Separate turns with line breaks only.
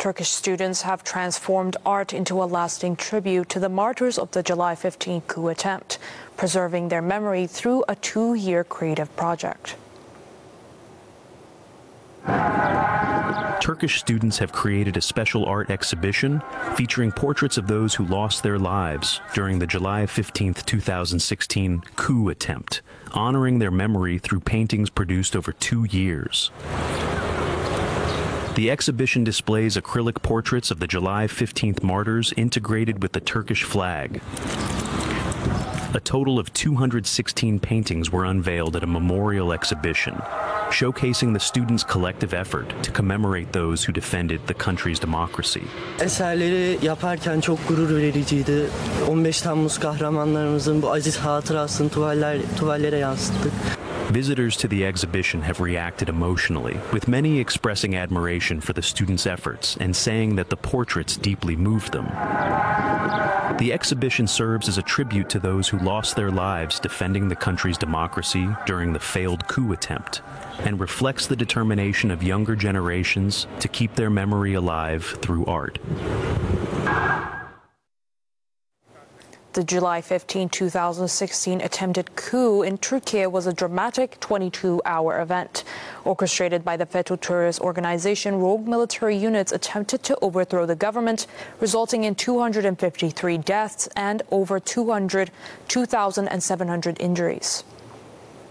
Turkish students have transformed art into a lasting tribute to the martyrs of the July 15 coup attempt, preserving their memory through a 2-year creative project.
Turkish students have created a special art exhibition featuring portraits of those who lost their lives during the July 15, 2016 coup attempt, honoring their memory through paintings produced over 2 years. The exhibition displays acrylic portraits of the July 15th martyrs integrated with the Turkish flag. A total of 216 paintings were unveiled at a memorial exhibition, showcasing the students' collective effort to commemorate those who defended the country's democracy.
Eserleri yaparken çok gurur vericiydi. 15 Temmuz kahramanlarımızın bu aziz hatırasını tuvallere yansıttık.
Visitors to the exhibition have reacted emotionally, with many expressing admiration for the students' efforts and saying that the portraits deeply moved them. The exhibition serves as a tribute to those who lost their lives defending the country's democracy during the failed coup attempt, and reflects the determination of younger generations to keep their memory alive through art.
The July 15, 2016 attempted coup in Turkey was a dramatic 22-hour event. Orchestrated by the FETÖ terrorist organization, rogue military units attempted to overthrow the government, resulting in 253 deaths and over 2,700 injuries.